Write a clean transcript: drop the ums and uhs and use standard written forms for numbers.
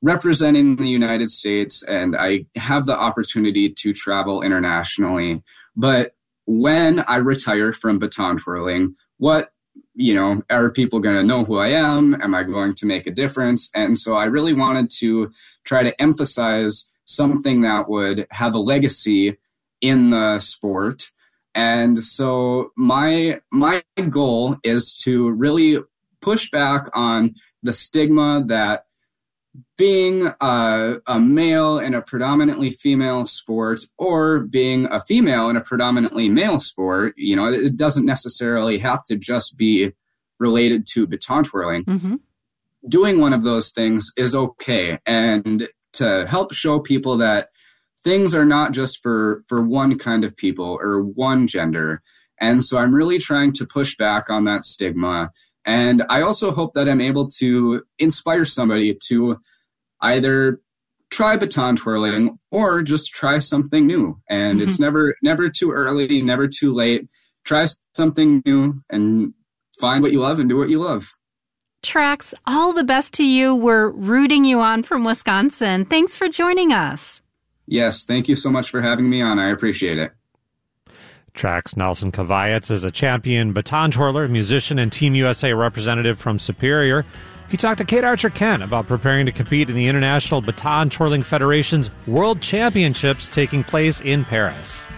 representing the United States, and I have the opportunity to travel internationally. But when I retire from baton twirling, are people going to know who I am? Am I going to make a difference? And so I really wanted to try to emphasize something that would have a legacy in the sport. And so my goal is to really push back on the stigma that being a male in a predominantly female sport or being a female in a predominantly male sport, it doesn't necessarily have to just be related to baton twirling. Mm-hmm. Doing one of those things is okay. And to help show people that things are not just for one kind of people or one gender. And so I'm really trying to push back on that stigma. And I also hope that I'm able to inspire somebody to either try baton twirling or just try something new. And It's never too early, never too late. Try something new and find what you love and do what you love. Trax, all the best to you. We're rooting you on from Wisconsin. Thanks for joining us. Yes, thank you so much for having me on. I appreciate it. Trax Nelson Kavajets is a champion baton twirler, musician, and Team USA representative from Superior. He talked to Kate Archer-Kent about preparing to compete in the International Baton Twirling Federation's World Championships taking place in Paris.